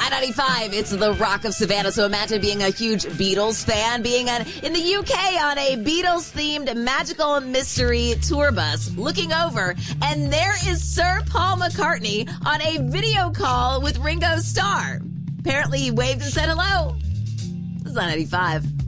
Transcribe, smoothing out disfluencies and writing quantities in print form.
I-95, it's the Rock of Savannah. So imagine being a huge Beatles fan, being in the UK on a Beatles-themed magical mystery tour bus, looking over, and there is Sir Paul McCartney on a video call with Ringo Starr. Apparently, he waved and said hello. This is I-95.